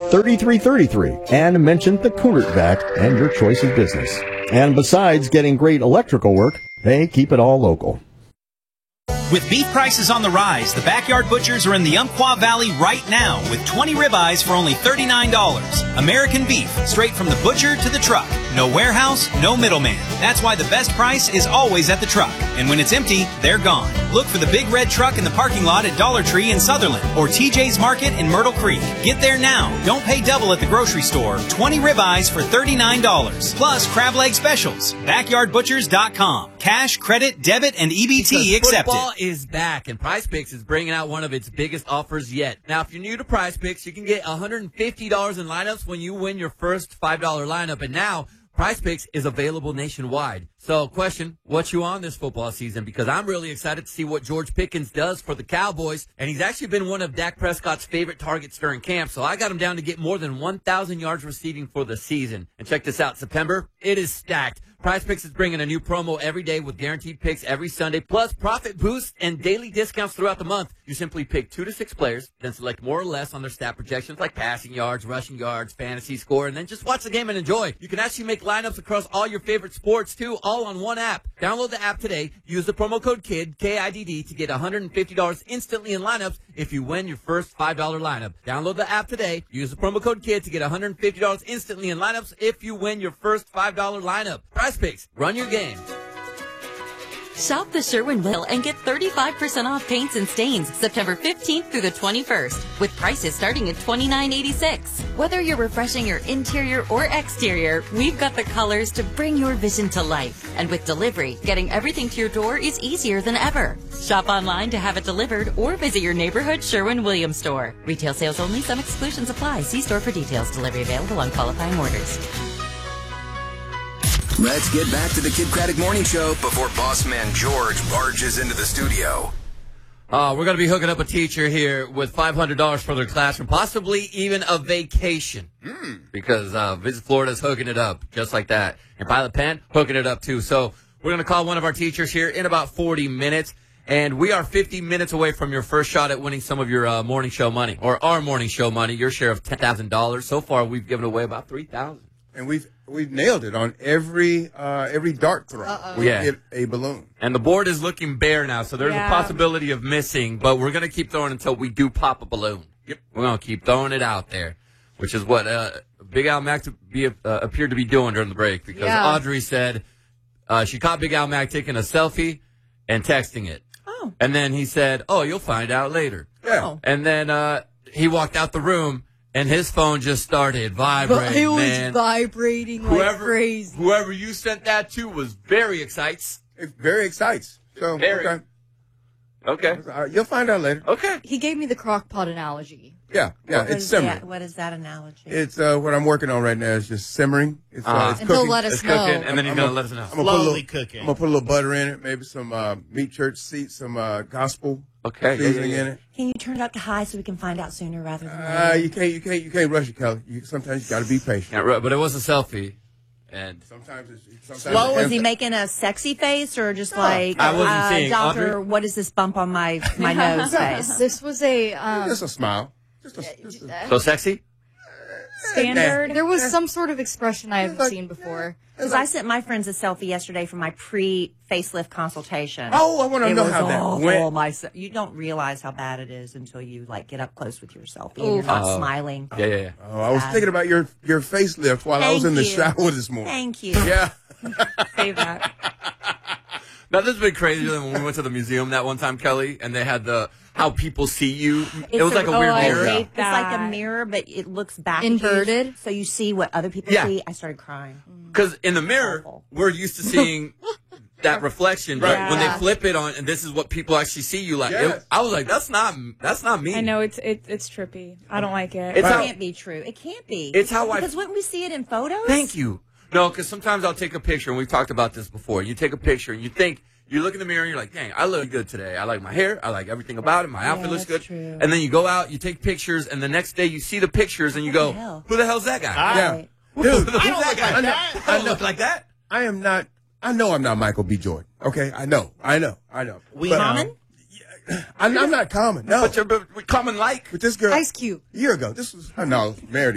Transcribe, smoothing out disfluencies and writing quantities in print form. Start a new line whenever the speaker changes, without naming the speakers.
3333 and mention the Coonert Vat and your choice of business. And besides getting great electrical work, they keep it all local.
With beef prices on the rise, the Backyard Butchers are in the Umpqua Valley right now with 20 ribeyes for only $39. American beef, straight from the butcher to the truck. No warehouse, no middleman. That's why the best price is always at the truck. And when it's empty, they're gone. Look for the big red truck in the parking lot at Dollar Tree in Sutherland or TJ's Market in Myrtle Creek. Get there now. Don't pay double at the grocery store. 20 ribeyes for $39. Plus crab leg specials. BackyardButchers.com. Cash, credit, debit, and EBT accepted.
Football is back, and Prize Picks is bringing out one of its biggest offers yet. Now, if you're new to Prize Picks, you can get $150 in lineups when you win your first $5 lineup. And now, Prize Picks is available nationwide. So, question, what you on this football season? Because I'm really excited to see what George Pickens does for the Cowboys. And he's actually been one of Dak Prescott's favorite targets during camp. So I got him down to get more than 1,000 yards receiving for the season. And check this out, September, it is stacked. Prize Picks is bringing a new promo every day with guaranteed picks every Sunday, plus profit boosts and daily discounts throughout the month. You simply pick 2 to 6 players, then select more or less on their stat projections like passing yards, rushing yards, fantasy score, and then just watch the game and enjoy. You can actually make lineups across all your favorite sports, too, all on one app. Download the app today. Use the promo code KIDD, K-I-D-D, to get $150 instantly in lineups if you win your first $5 lineup. Download the app today. Use the promo code KIDD to get $150 instantly in lineups if you win your first $5 lineup. Prize Picks. Run your game.
Shop the Sherwin-Williams and get 35% off paints and stains September 15th through the 21st with prices starting at $29.86. Whether you're refreshing your interior or exterior, we've got the colors to bring your vision to life. And with delivery, getting everything to your door is easier than ever. Shop online to have it delivered or visit your neighborhood Sherwin-Williams store. Retail sales only. Some exclusions apply. See store for details. Delivery available on qualifying orders.
Let's get back to the Kid Craddock Morning Show before boss man George barges into the studio.
We're going to be hooking up a teacher here with $500 for their classroom, possibly even a vacation. Because Visit Florida's hooking it up just like that. And Pilot Penn hooking it up too. So we're going to call one of our teachers here in about 40 minutes. And we are 50 minutes away from your first shot at winning some of your morning show money, or our morning show money, your share of $10,000. So far, we've given away about $3,000.
And we've nailed it on every dart throw. We hit a balloon.
And the board is looking bare now, so there's a possibility of missing, but we're going to keep throwing until we do pop a balloon.
Yep.
We're going to keep throwing it out there, which is what Big Al Mac appeared to be doing during the break, because Audrey said she caught Big Al Mac taking a selfie and texting it. Oh. And then he said, you'll find out later.
Yeah.
And then he walked out the room. And his phone just started vibrating,
It was
man.
vibrating like crazy.
Whoever you sent that to was very excited.
Very excited. So,
Okay.
You'll find out later.
Okay.
He gave me the crock pot analogy.
Yeah, it's simmering.
What is that analogy?
It's what I'm working on right now is just simmering. It's
and
cooking.
he'll let us know.
Cooking, and then he's going to let us know.
Slowly cooking.
I'm going to put a little butter in it, maybe some meat church seeds, some gospel seasoning in it.
Can you turn it up to high so we can find out sooner rather than later?
You can't rush it, Kelly. Sometimes you got to be patient.
Yeah, but it was a selfie. And
sometimes
Slow. Was he making a sexy face or just like,
I wasn't seeing.
doctor,
Audrey?
what is this bump on my nose face?
This was a
just a smile.
So sexy?
standard. There was some sort of expression I haven't seen before.
Because I sent my friends a selfie yesterday for my pre-facelift consultation.
Oh, I want to know how that went.
You don't realize how bad it is until you get up close with your selfie and you're not smiling.
Yeah.
Oh, I was thinking about your facelift while I was in the shower this morning.
Thank you.
Yeah.
Save that.
Now, this has been crazier than when we went to the museum that one time, Kelly, and they had how people see you. It was like a weird mirror.
It's like a mirror, but it looks back
inverted,
so you see what other people see. I started crying.
Because in the mirror, we're used to seeing that reflection, but when they flip it on, and this is what people actually see you like.
Yes.
I was like, that's not me.
I know it's trippy. I don't like it.
It can't be true. It can't be.
It's how
because wouldn't we see it in photos?
Thank you. No, because sometimes I'll take a picture, and we've talked about this before. You take a picture, and you look in the mirror, and you're like, dang, I look good today. I like my hair. I like everything about it. My outfit looks good.
True.
And then you go out, you take pictures, and the next day you see the pictures, and you go, who the hell's that guy?
Yeah.
Dude,
I don't look like that.
I don't look like that.
I am not. I know I'm not Michael B. Jordan. Okay, I know.
We common?
I'm not common. No,
but we're common like.
With this girl,
Ice Cube.
A year ago, this was married.